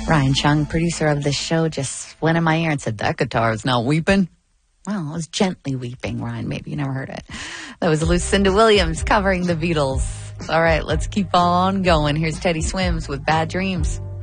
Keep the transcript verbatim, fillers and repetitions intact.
Ryan Chung, producer of the show, just went in my ear and said, that guitar is not weeping. Well, it was gently weeping, Ryan. Maybe you never heard it. That was Lucinda Williams covering the Beatles. All right, let's keep on going. Here's Teddy Swims with Bad Dreams.